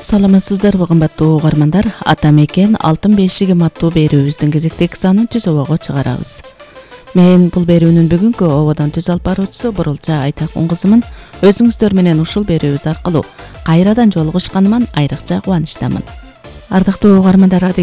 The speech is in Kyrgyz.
Саламатсыздарбы кымбаттуу угармандар, ата мекен алтын бешигим аттуу берүүбүздүн кезектеги санын түз обого чыгарабыз. Мен бул берүүнүн бүгүнкү ободон түз алып баруучусу Бурулча Айтакун кызымын. Өзүңүздөр менен ушул берүүбүз аркылуу кайрадан жолугушканыма айрыкча кубанычтамын. Ардактуу угармандар,